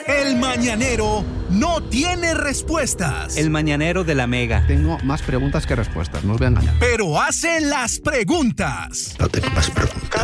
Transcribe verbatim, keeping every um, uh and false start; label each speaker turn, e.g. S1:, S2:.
S1: El mañanero no tiene respuestas.
S2: El mañanero de la Mega.
S3: Tengo más preguntas que respuestas, no os voy a engañar.
S1: Pero hace las preguntas.
S3: No tengo más preguntas.